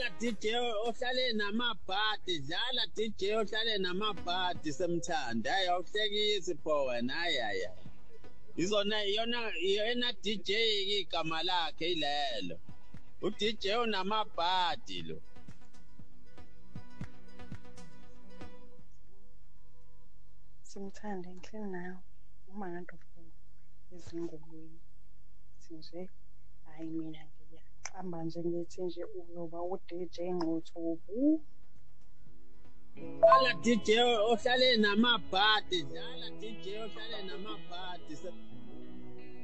DJ ohlale namabhadi, dlala DJ ohlale namabhadi semthanda. Hayi awuhlekisi pho wena. Hayi. Yena DJ igama lakhe ilelo. U-DJ unamabhadi lo. Simthande ngihleli nawe uma ngabe ezingubeni nje hayi mina ngiyaqamba nje ngithi nje uyoba u-DJ Ngqothubu. Dlala DJ ohlale namabhadi, dlala DJ ohlale namabhadi.